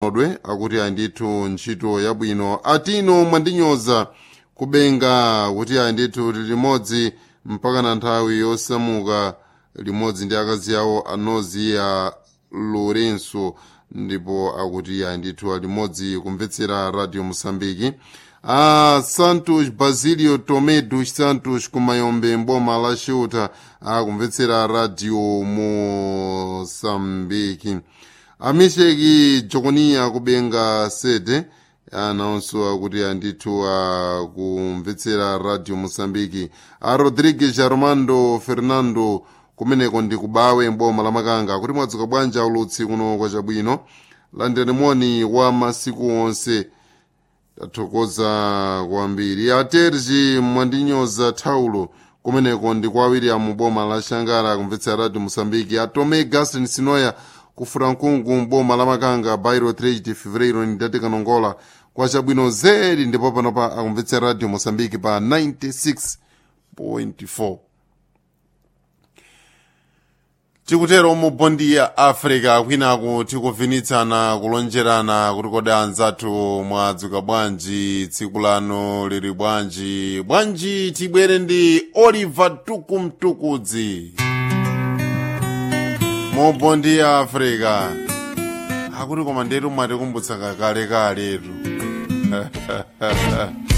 odwe akuti andithu ntchito yabwino atino mwandinyoza kubenga kuti andithu limodzi mpaka na nthawi yosamuka limodzi ndi akazi awo anozi ya Lourenço ndipo akuti andithu limodzi kumvetsera Radio Moçambique. Santos Basilio Tomé dos Santos kumayombe mboma la Xuta akumvetsera Radio Moçambique. Amisheki Jokonia kubenga sede anawonso akuti andithu kumvetsera Radio Moçambique. Rodrigues Armando Fernando kumeneko ndi kubawe mboma la Makanga kuti mwadzuka bwanja ulutsi kuno kwa chabwino landeni moni wa masiku onse tathokoza kwambiri. Aterji mwandinyoza thaulo kumeneko ndi kwa William boma la Shangara kumvetsera Radio Moçambique. Atome Gaston Sinoya ku Frankungu mboma la Makanga Bairo 3 de Fevereiro ndati kanongola kwa chabwino zedi ndipo panopa akumvetsera Radio Moçambique pa 96.4. Tikutero mu bondi ya Africa kwinaku tikuvinitsana kulonjerana kuti kodi anzathu mwadzuka bwanji tsiku lano lili bwanji tibwere ndi Oliver Tukumtukudzi mu bondi ya Africa akuti koma ndetu mwatikumbutsa kale kaletu